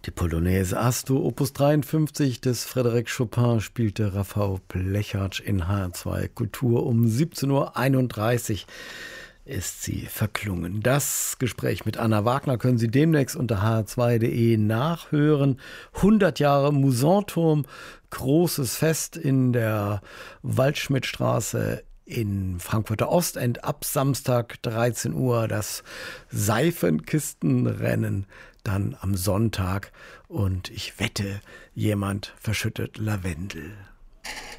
Die Polonaise Asto, Opus 53 des Frédéric Chopin, spielte Rafał Blechacz in HR2 Kultur. Um 17:31 Uhr ist sie verklungen. Das Gespräch mit Anna Wagner können Sie demnächst unter hr2.de nachhören. 100 Jahre Musanturm, großes Fest in der Waldschmidtstraße in Frankfurter Ostend ab Samstag 13 Uhr. Das Seifenkistenrennen dann am Sonntag. Und ich wette, jemand verschüttet Lavendel.